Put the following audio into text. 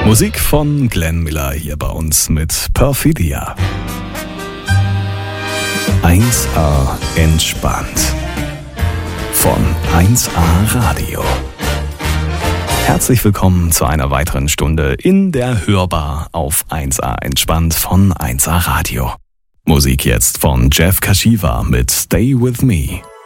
Musik von Glenn Miller hier bei uns mit Perfidia. 1A entspannt von 1A Radio. Herzlich willkommen zu einer weiteren Stunde in der Hörbar auf 1A entspannt von 1A Radio. Musik jetzt von Jeff Kashiwa mit Stay With Me.